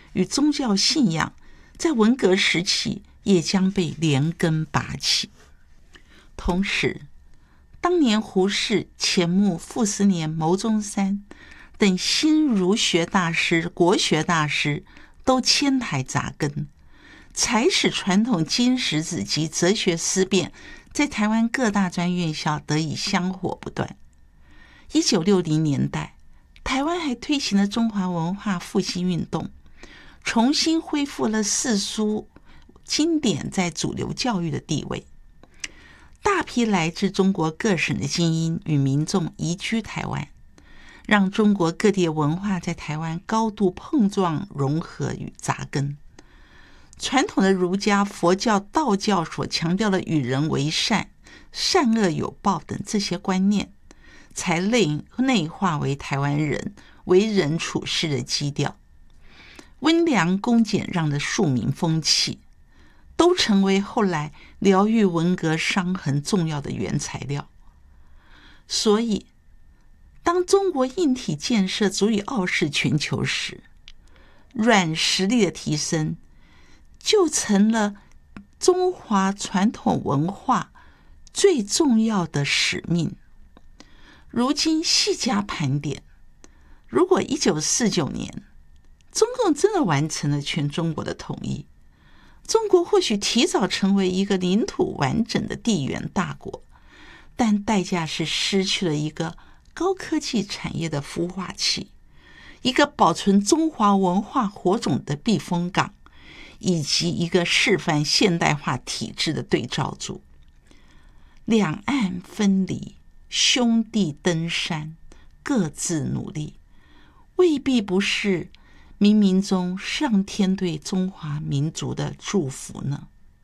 与宗教信仰在文革时期也将被连根拔起。同时，当年胡适、钱穆、傅斯年、牟宗三等新儒学大师、国学大师都迁台扎根，才使传统经史子及哲学思辨在台湾各大专院校得以香火不断。1960年代，台湾还推行了中华文化复兴运动，重新恢复了四书经典在主流教育的地位。大批来自中国各省的精英与民众移居台湾，让中国各地文化在台湾高度碰撞、融合与扎根。传统的儒家、佛教、道教所强调的与人为善、善恶有报等这些观念，才内化为台湾人为人处事的基调。温良恭俭让的庶民风气，都成为后来疗愈文革伤痕重要的原材料。所以，当中国硬体建设足以傲视全球时，软实力的提升就成了中华传统文化最重要的使命。如今细加盘点，如果1949年中共真的完成了全中国的统一，中国或许提早成为一个领土完整的地缘大国，但代价是失去了一个高科技产业的孵化器，一个保存中华文化火种的避风港，以及一个示范现代化体制的对照组。两岸分离，兄弟登山，各自努力，未必不是冥冥中上天对中华民族的祝福呢。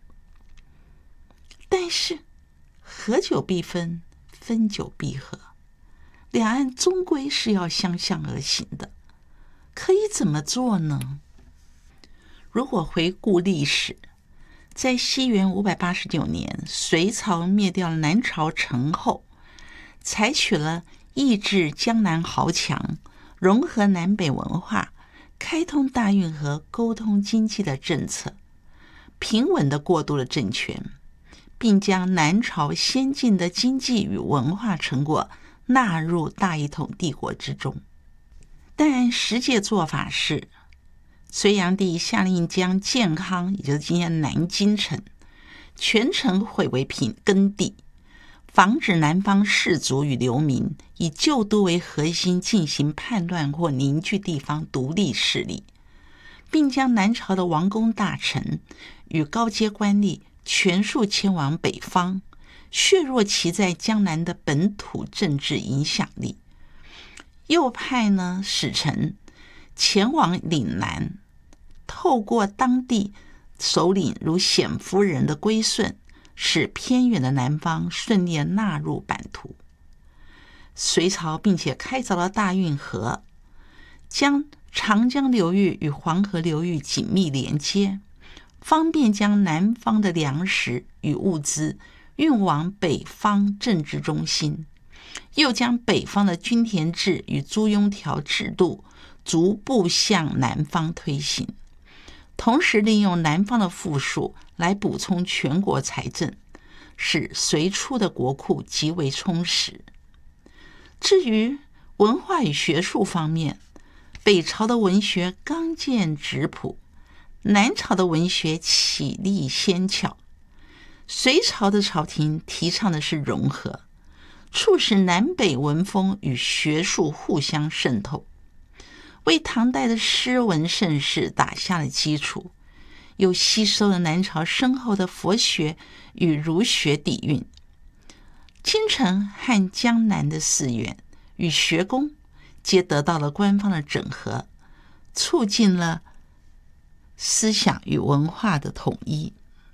但是合久必分，分久必合，两岸终归是要相向而行的。可以怎么做呢？如果回顾历史，在西元589年隋朝灭掉了南朝陈后，采取了抑制江南豪强、融合南北文化、开通大运河、沟通经济的政策，平稳地过渡了政权，并将南朝先进的经济与文化成果纳入大一统帝国之中。但实际做法是，隋炀帝下令将建康，也就是今天南京城，全城毁为耕地，防止南方士族与流民以旧都为核心进行叛乱或凝聚地方独立势力，并将南朝的王公大臣与高阶官吏全数迁往北方，削弱其在江南的本土政治影响力。右派使臣前往岭南，透过当地首领如显夫人的归顺，使偏远的南方顺利纳入版图。隋朝并且开凿了大运河，将长江流域与黄河流域紧密连接，方便将南方的粮食与物资运往北方政治中心，又将北方的均田制与租庸条制度逐步向南方推行，同时利用南方的富庶来补充全国财政，使隋初的国库极为充实。至于文化与学术方面，北朝的文学刚健质朴，南朝的文学起立纤巧。隋朝的朝廷提倡的是融合，促使南北文风与学术互相渗透，为唐代的诗文盛世打下了基础，又吸收了南朝深厚的佛学与儒学底蕴。京城和江南的寺院与学宫皆得到了官方的整合，促进了思想与文化的统一。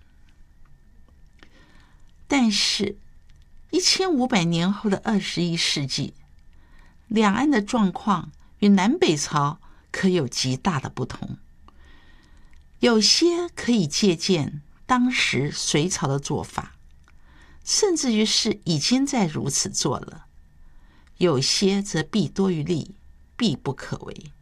但是1500年后的21世纪，两岸的状况与南北朝可有极大的不同。有些可以借鉴当时隋朝的做法，甚至于是已经在如此做了；有些则弊多于利，弊不可为。